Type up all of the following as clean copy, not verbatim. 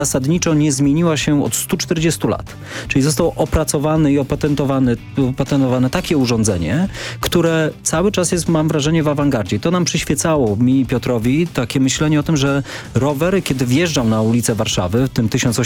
zasadniczo nie zmieniła się od 140 lat. Czyli zostało opracowane i opatentowane takie urządzenie, które cały czas jest, mam wrażenie, w awangardzie. To nam przyświecało, mi i Piotrowi, takie myślenie o tym, że rowery, kiedy wjeżdżał na ulicę Warszawy w tym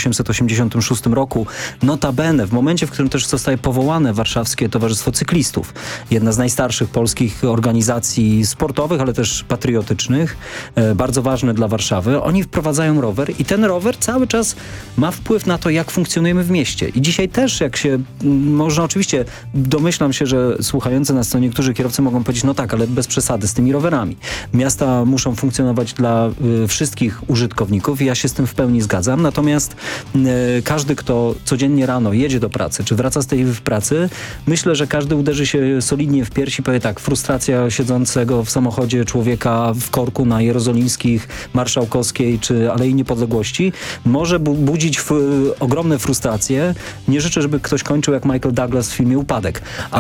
1886 roku, notabene w momencie, w którym też zostaje powołane Warszawskie Towarzystwo Cyklistów, jedna z najstarszych polskich organizacji sportowych, ale też patriotycznych, bardzo ważne dla Warszawy, oni wprowadzają rower i ten rower cały czas ma wpływ na to, jak funkcjonujemy w mieście. I dzisiaj też, jak się można, oczywiście domyślam się, że słuchający nas to niektórzy kierowcy mogą powiedzieć, no tak, ale bez przesady z tymi rowerami. Miasta muszą funkcjonować dla wszystkich użytkowników i ja się z tym w pełni zgadzam. Natomiast każdy, kto codziennie rano jedzie do pracy, czy wraca z tej pracy, myślę, że każdy uderzy się solidnie w piersi i powie tak, frustracja siedzącego w samochodzie człowieka w korku na Jerozolimskich, Marszałkowskiej czy Alei Niepodległości może budzić ogromne frustracje. Nie życzę, żeby ktoś kończył jak Michael Douglas w filmie Upadek,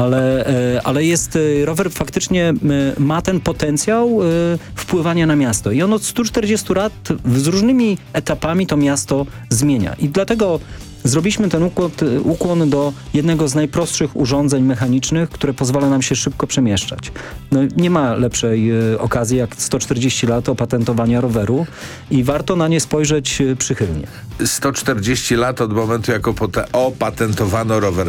ale rower faktycznie ma ten potencjał wpływania na miasto i on od 140 lat z różnymi etapami to miasto zmienia i dlatego zrobiliśmy ten ukłon do jednego z najprostszych urządzeń mechanicznych, które pozwala nam się szybko przemieszczać. No, nie ma lepszej okazji jak 140 lat opatentowania roweru i warto na nie spojrzeć przychylnie. 140 lat od momentu, jak opatentowano rower.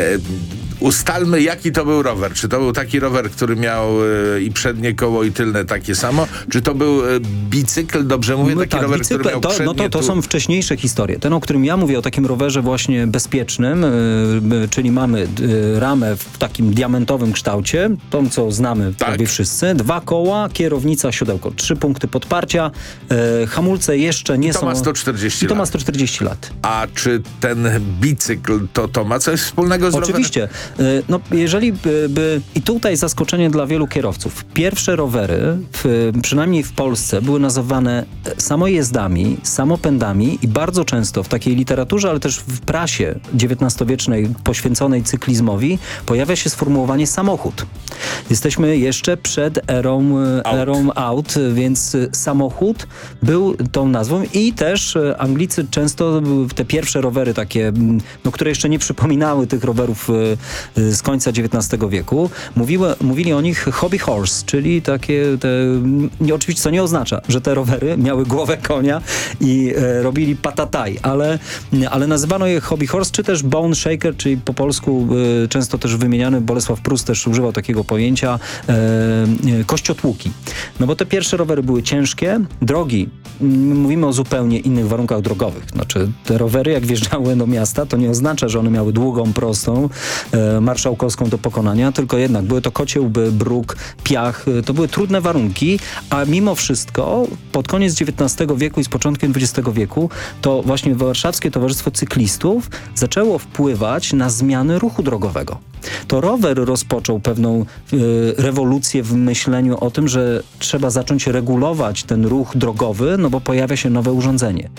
Ustalmy, jaki to był rower. Czy to był taki rower, który miał i przednie koło, i tylne takie samo? Czy to był bicykl? Dobrze mówię? Taki tak, rower, bicykle, który miał przednie... To są wcześniejsze historie. Ten, o którym ja mówię, o takim rowerze właśnie bezpiecznym, czyli mamy ramę w takim diamentowym kształcie, tą, co znamy prawie wszyscy. 2 koła, kierownica, siodełko. 3 punkty podparcia, hamulce jeszcze nie są... To ma 140 lat. To ma 140 lat. A czy ten bicykl to ma coś wspólnego z rowerem? Oczywiście. No, jeżeli i tutaj zaskoczenie dla wielu kierowców. Pierwsze rowery, przynajmniej w Polsce, były nazywane samojezdami, samopędami i bardzo często w takiej literaturze, ale też w prasie XIX-wiecznej poświęconej cyklizmowi pojawia się sformułowanie samochód. Jesteśmy jeszcze przed erą aut, więc samochód był tą nazwą i też Anglicy często te pierwsze rowery takie, no, które jeszcze nie przypominały tych rowerów z końca XIX wieku, mówili o nich hobby horse, czyli takie, oczywiście co nie oznacza, że te rowery miały głowę konia i robili patataj, ale nazywano je hobby horse, czy też bone shaker, czyli po polsku często też wymieniany, Bolesław Prus też używał takiego pojęcia, kościotłuki. No bo te pierwsze rowery były ciężkie, drogi, mówimy o zupełnie innych warunkach drogowych. Znaczy te rowery jak wjeżdżały do miasta, to nie oznacza, że one miały długą, prostą, marszałkowską do pokonania, tylko jednak były to kocie łby, bruk, piach, to były trudne warunki, a mimo wszystko pod koniec XIX wieku i z początkiem XX wieku to właśnie Warszawskie Towarzystwo Cyklistów zaczęło wpływać na zmiany ruchu drogowego. To rower rozpoczął pewną rewolucję w myśleniu o tym, że trzeba zacząć regulować ten ruch drogowy, no bo pojawia się nowe urządzenie.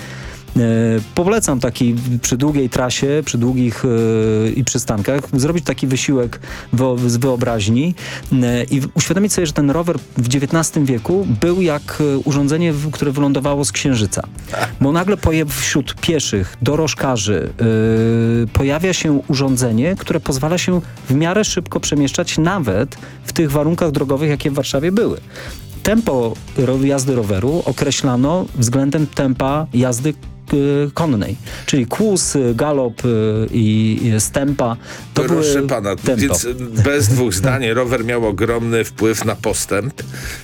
Polecam taki przy długiej trasie, przy długich i przystankach zrobić taki wysiłek z wyobraźni i uświadomić sobie, że ten rower w XIX wieku był jak urządzenie, które wylądowało z Księżyca. Bo nagle wśród pieszych, dorożkarzy pojawia się urządzenie, które pozwala się w miarę szybko przemieszczać nawet w tych warunkach drogowych, jakie w Warszawie były. Tempo jazdy roweru określano względem tempa jazdy konnej, czyli kłus, galop i stępa. To proszę pana, więc bez dwóch zdań rower miał ogromny wpływ na postęp.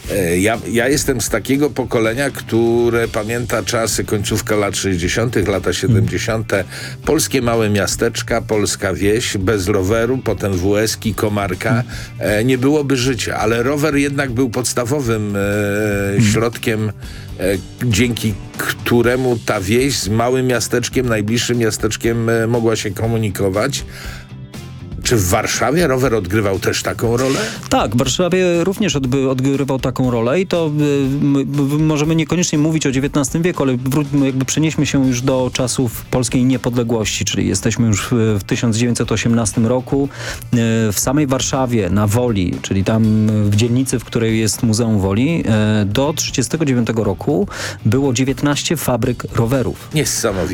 Ja jestem z takiego pokolenia, które pamięta czasy końcówka lat 60., lata 70. Polskie małe miasteczka, polska wieś, bez roweru, potem WS-ki, komarka. Nie byłoby życia, ale rower jednak był podstawowym środkiem, dzięki któremu ta wieś z małym miasteczkiem, najbliższym miasteczkiem mogła się komunikować. Czy w Warszawie rower odgrywał też taką rolę? Tak, w Warszawie również odgrywał taką rolę i to możemy niekoniecznie mówić o XIX wieku, ale jakby przenieśmy się już do czasów polskiej niepodległości, czyli jesteśmy już w 1918 roku w samej Warszawie, na Woli, czyli tam w dzielnicy, w której jest Muzeum Woli, do 1939 roku było 19 fabryk rowerów. Niesamowite.